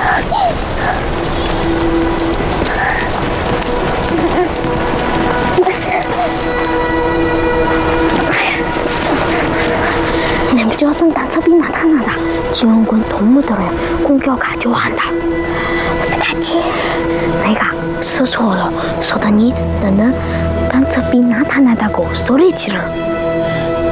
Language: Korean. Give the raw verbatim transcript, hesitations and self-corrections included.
냄새와선 단섭이 나타나다. 지원군 동무들의 공격을 좋아한다. 같이 내가 스스로 서더니 너는 단섭이 나타나다고 소리 지르.